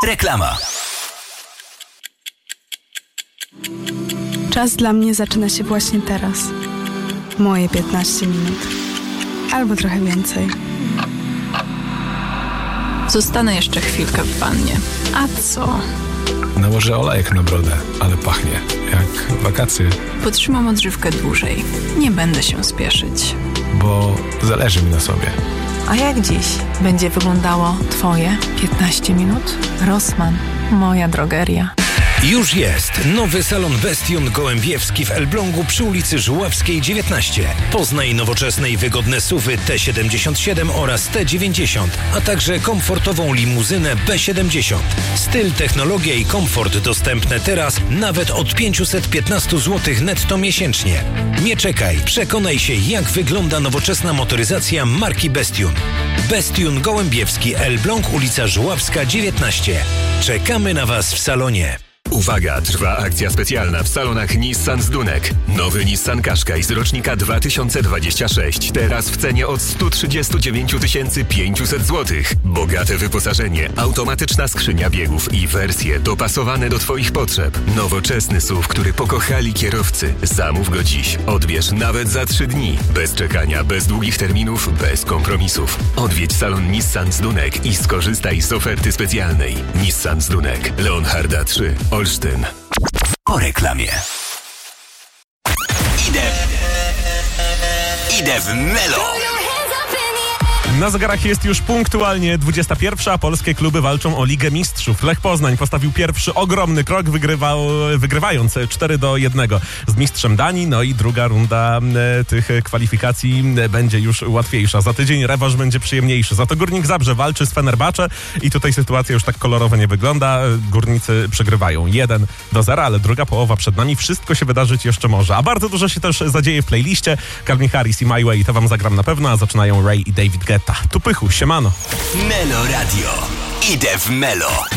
Reklama. Czas dla mnie zaczyna się właśnie teraz. Moje 15 minut. Albo trochę więcej. Zostanę jeszcze chwilkę w wannie. A co? Nałożę olejek na brodę, ale pachnie jak wakacje. Potrzymam odżywkę dłużej. Nie będę się spieszyć. Bo zależy mi na sobie. A jak dziś będzie wyglądało Twoje 15 minut? Rossmann, moja drogeria. Już jest nowy salon Bestion Gołębiewski w Elblągu przy ulicy Żuławskiej 19. Poznaj nowoczesne i wygodne SUV-y T77 oraz T90, a także komfortową limuzynę B70. Styl, technologia i komfort dostępne teraz nawet od 515 zł netto miesięcznie. Nie czekaj, przekonaj się, jak wygląda nowoczesna motoryzacja marki Bestion. Bestion Gołębiewski, Elbląg, ulica Żuławska 19. Czekamy na Was w salonie. Uwaga, trwa akcja specjalna w salonach Nissan z Dunek. Nowy Nissan Qashqai z rocznika 2026. Teraz w cenie od 139 500 zł. Bogate wyposażenie, automatyczna skrzynia biegów i wersje dopasowane do Twoich potrzeb. Nowoczesny SUV, który pokochali kierowcy. Zamów go dziś. Odbierz nawet za 3 dni. Bez czekania, bez długich terminów, bez kompromisów. Odwiedź salon Nissan z Dunek i skorzystaj z oferty specjalnej. Nissan z Dunek. Leonharda 3. Olsztyn. Po reklamie. Idę w Melo. Na zegarach jest już punktualnie 21, a polskie kluby walczą o Ligę Mistrzów. Lech Poznań postawił pierwszy ogromny krok, wygrywając 4-1 z mistrzem Danii. No i druga runda tych kwalifikacji będzie już łatwiejsza. Za tydzień rewanż będzie przyjemniejszy. Za to Górnik Zabrze walczy z Fenerbahce i tutaj sytuacja już tak kolorowo nie wygląda. Górnicy przegrywają 1-0, ale druga połowa przed nami. Wszystko się wydarzyć jeszcze może. A bardzo dużo się też zadzieje w playliście. Calvin Harris i My Way, to wam zagram na pewno, a zaczynają Ray i David Guetta. Tu Pychu, siemano. Melo Radio. Idę w Melo.